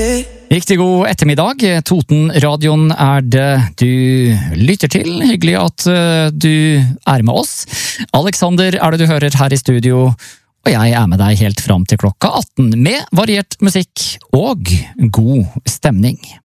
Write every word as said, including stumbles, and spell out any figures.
Riktig god ettermiddag. Toten-radioen er det du lytter til. Hyggelig at du er med oss. Alexander er det du hører her i studio, og jeg er med deg helt fram til klokka atten med variert musikk og god stemning.